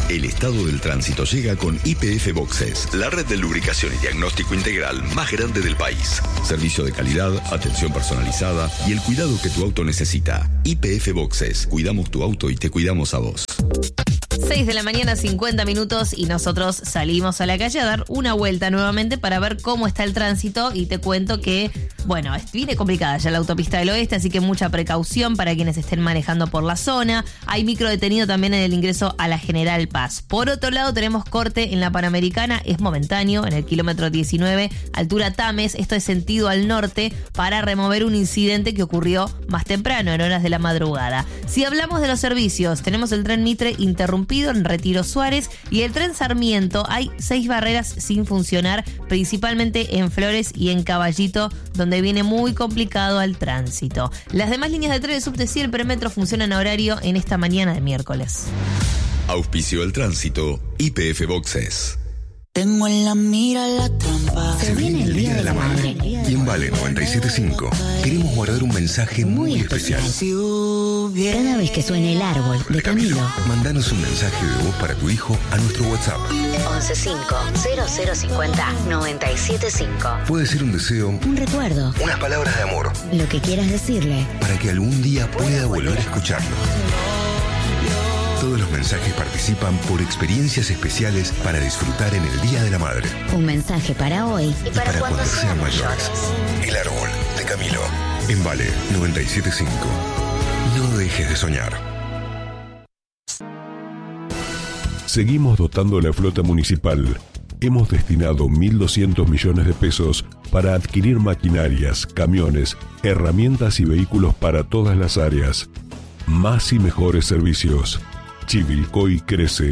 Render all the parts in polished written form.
El estado del tránsito llega con YPF Boxes, la red de lubricación y diagnóstico integral más grande del país. Servicio de calidad, atención personalizada y el cuidado que tu auto necesita. YPF Boxes. Cuidamos tu auto y te cuidamos a vos. 6 de la mañana, 50 minutos, y nosotros salimos a la calle a dar una vuelta nuevamente para ver cómo está el tránsito, y te cuento que, bueno, viene complicada ya la autopista del oeste, así que mucha precaución para quienes estén manejando por la zona. Hay micro detenido también en el ingreso a la General Paz. Por otro lado, tenemos corte en la Panamericana, es momentáneo, en el kilómetro 19, altura Tames, esto es sentido al norte, para remover un incidente que ocurrió más temprano, en horas de la madrugada. Si hablamos de los servicios, tenemos el tren Mitre interrumpido en Retiro Suárez y el tren Sarmiento. Hay 6 barreras sin funcionar, principalmente en Flores y en Caballito, donde viene muy complicado el tránsito. Las demás líneas de tren, de subte y el premetro funcionan a horario en esta mañana de miércoles. Auspicio el tránsito, YPF Boxes. Tengo en la mira la trampa. Se viene el Día de la Madre. Y en Vale 97.5 queremos guardar un mensaje muy especial. Cada vez que suene el árbol de Camilo, mandanos un mensaje de voz para tu hijo a nuestro WhatsApp. 115-0050-975. Puede ser un deseo, un recuerdo, unas palabras de amor, lo que quieras decirle, para que algún día pueda volver a escucharlo. Todos los mensajes participan por experiencias especiales para disfrutar en el Día de la Madre. Un mensaje para hoy y para cuando sean mayores. El árbol de Camilo. En Vale 97.5. No dejes de soñar. Seguimos dotando la flota municipal. Hemos destinado 1.200 millones de pesos para adquirir maquinarias, camiones, herramientas y vehículos para todas las áreas. Más y mejores servicios. Chivilcoy crece.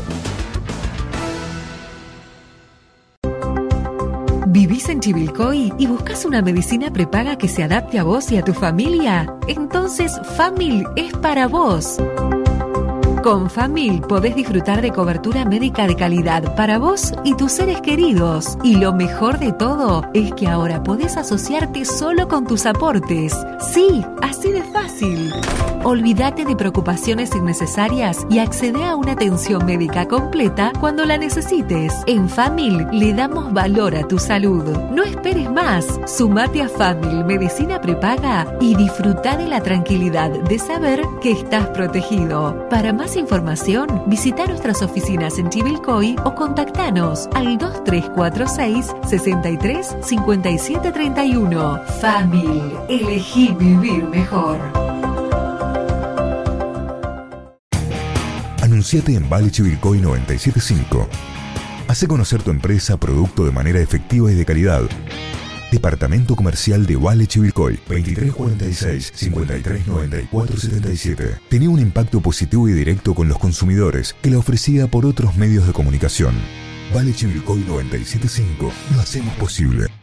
¿Vivís en Chivilcoy y buscas una medicina prepaga que se adapte a vos y a tu familia? Entonces Famil es para vos. Con Famil podés disfrutar de cobertura médica de calidad para vos y tus seres queridos. Y lo mejor de todo es que ahora podés asociarte solo con tus aportes. Sí, así de fácil. Olvídate de preocupaciones innecesarias y accede a una atención médica completa cuando la necesites. En Famil le damos valor a tu salud. No esperes más. Sumate a Famil Medicina Prepaga y disfruta de la tranquilidad de saber que estás protegido. Para más información, visita nuestras oficinas en Chivilcoy o contactanos al 2346 63 57 31. Famil, elegí vivir mejor. Anunciate en Vale Chivilcoy 97.5. Hace conocer tu empresa, producto de manera efectiva y de calidad. Departamento Comercial de Vale Chivilcoy, 2346-539477. Tenía un impacto positivo y directo con los consumidores que la ofrecía por otros medios de comunicación. Vale Chivilcoy 97.5. Lo hacemos posible.